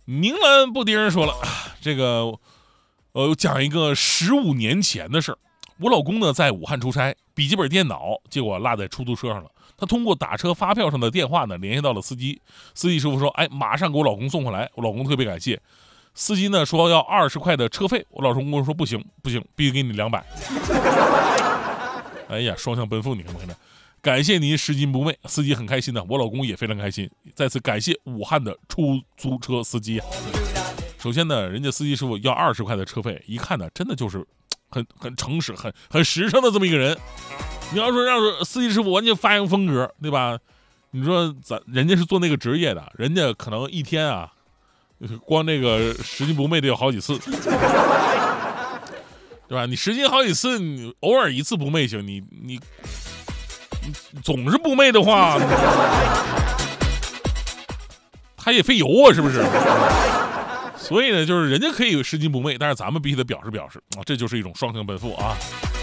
宁兰布丁说了，这个讲一个15年前的事儿。我老公呢在武汉出差，笔记本电脑结果落在出租车上了。他通过打车发票上的电话呢联系到了司机，司机师傅说，哎，马上给我老公送回来。我老公特别感谢。司机呢说要20块的车费，我老公说不行，必须给你200。哎呀，双向奔赴，你看没看着？感谢您拾金不昧，司机很开心的，我老公也非常开心。再次感谢武汉的出租车司机。首先呢，人家司机师傅要20块的车费，一看呢，真的就是很诚实、很实诚的这么一个人。你要说让司机师傅完全发扬风格，对吧？你说人家是做那个职业的，人家可能一天啊，光那个拾金不昧得有好几次，对吧？你拾金好几次，你偶尔一次不昧行，你总是不昧的话，他也费油啊，是不是？所以呢，就是人家可以拾金不昧，但是咱们必须得表示啊，这就是一种双向奔赴啊。